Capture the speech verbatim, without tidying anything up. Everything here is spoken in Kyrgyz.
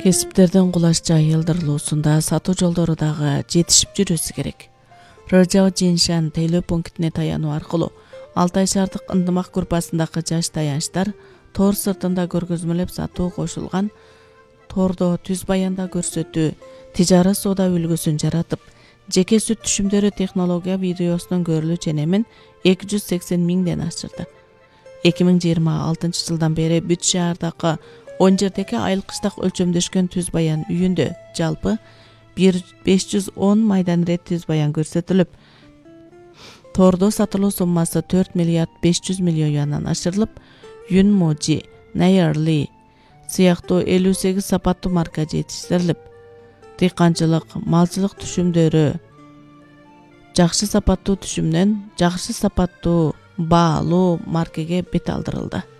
Кесиптердин кулаш жайылдырылуусунда сатуу жолдору дагы жетишип жүрүшү керек. Рожао Жиншан тейлөө пунктине таянуу аркылуу Алтай шаардык ындымак группасындагы жаш таянычтар тор сыртында көргөзмөлөп сатуу кошулган тордо түз баянда көрсөтүү, тижарат соода үлгүсүн жаратып, жеке сүт түшүмдөрү технология видеосунун көрүлүү ченемин эки жүз сексен миңден ашырды. эки миң жыйырма алтынчы жылдан бери бүт шаардагы он жердеги айыл кыштак өлчөмдөшкөн түз баян үйүндө жалпы беш жүз он майдан ирет түз баян көрсөтүлүп, тордо сатылуу суммасы төрт миллиард беш жүз миллион юандан ашырылып, Юнможи, Найерли сыяктуу элүү сегиз сапаттуу марка жетиштирилип, дыйканчылык, малчылык түшүмдөрү жакшы сапаттуу түшүмдөн жакшы сапаттуу баалуу маркеге бет алдырылды.